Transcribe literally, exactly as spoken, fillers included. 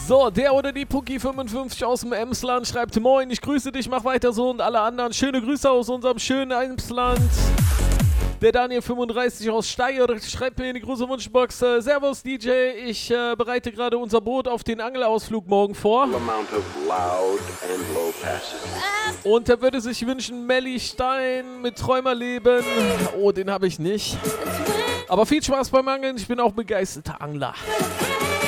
So, der oder die Puki fünfundfünfzig aus dem Emsland schreibt: Moin, ich grüße dich, mach weiter so und alle anderen. Schöne Grüße aus unserem schönen Emsland. Der Daniel fünfunddreißig aus Steyr schreibt mir in die große Wunschbox: äh, Servus D J, ich äh, bereite gerade unser Boot auf den Angelausflug morgen vor. Und er würde sich wünschen, Melly Stein mit Träumerleben. Oh, den habe ich nicht. Aber viel Spaß beim Angeln, ich bin auch begeisterter Angler.